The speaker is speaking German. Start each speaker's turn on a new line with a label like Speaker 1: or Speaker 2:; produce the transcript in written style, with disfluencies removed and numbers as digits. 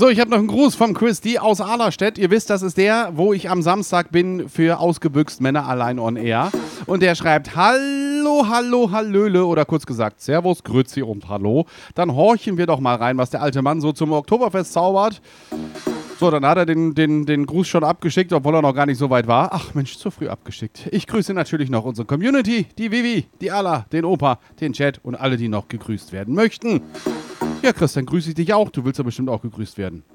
Speaker 1: So, ich habe noch einen Gruß vom Christy aus Ahlerstedt. Ihr wisst, das ist der, wo ich am Samstag bin für Ausgebüxt Männer allein on air. Und der schreibt, hallo, hallo, hallöle oder kurz gesagt, Servus, Grüezi und Hallo. Dann horchen wir doch mal rein, was der alte Mann so zum Oktoberfest zaubert. So, dann hat er den Gruß schon abgeschickt, obwohl er noch gar nicht so weit war. Ach Mensch, zu früh abgeschickt. Ich grüße natürlich noch unsere Community, die Vivi, die Alla, den Opa, den Chat und alle, die noch gegrüßt werden möchten. Ja, Christian, grüße ich dich auch. Du willst ja bestimmt auch gegrüßt werden.